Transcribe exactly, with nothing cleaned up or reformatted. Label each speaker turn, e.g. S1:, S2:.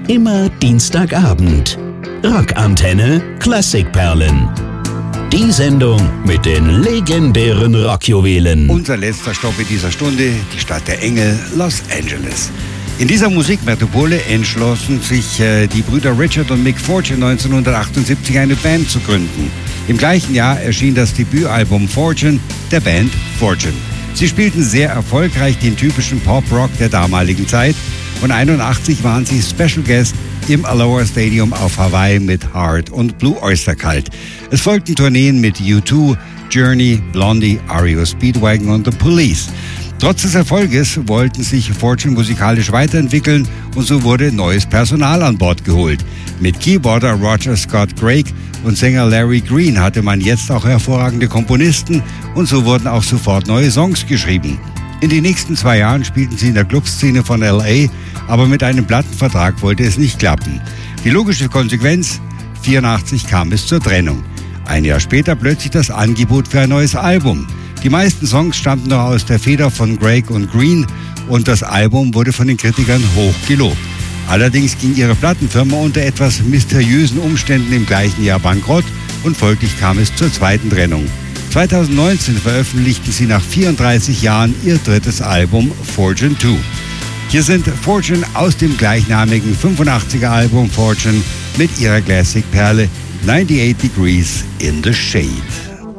S1: Immer Dienstagabend. Rockantenne Klassikperlen. Die Sendung mit den legendären Rockjuwelen.
S2: Unser letzter Stopp in dieser Stunde, die Stadt der Engel, Los Angeles. In dieser Musikmetropole entschlossen sich äh, die Brüder Richard und Mick Fortune neunzehnhundertachtundsiebzig eine Band zu gründen. Im gleichen Jahr erschien das Debütalbum Fortune der Band Fortune. Sie spielten sehr erfolgreich den typischen Pop-Rock der damaligen Zeit und einundachtzig waren sie Special Guest im Aloha Stadium auf Hawaii mit Heart und Blue Oyster Cult. Es folgten Tourneen mit U zwei, Journey, Blondie, R E O Speedwagon und The Police. Trotz des Erfolges wollten sich Fortune musikalisch weiterentwickeln und so wurde neues Personal an Bord geholt. Mit Keyboarder Roger Scott Craig und Sänger Larry Green hatte man jetzt auch hervorragende Komponisten und so wurden auch sofort neue Songs geschrieben. In den nächsten zwei Jahren spielten sie in der Clubszene von L A, aber mit einem Plattenvertrag wollte es nicht klappen. Die logische Konsequenz, vierundachtzig kam es zur Trennung. Ein Jahr später plötzlich das Angebot für ein neues Album. Die meisten Songs stammten noch aus der Feder von Craig und Green und das Album wurde von den Kritikern hoch gelobt. Allerdings ging ihre Plattenfirma unter etwas mysteriösen Umständen im gleichen Jahr bankrott und folglich kam es zur zweiten Trennung. zweitausendneunzehn veröffentlichten sie nach vierunddreißig Jahren ihr drittes Album Fortune zwei. Hier sind Fortune aus dem gleichnamigen fünfundachtziger Album Fortune mit ihrer Classic-Perle neunundachtzig Degrees in the Shade.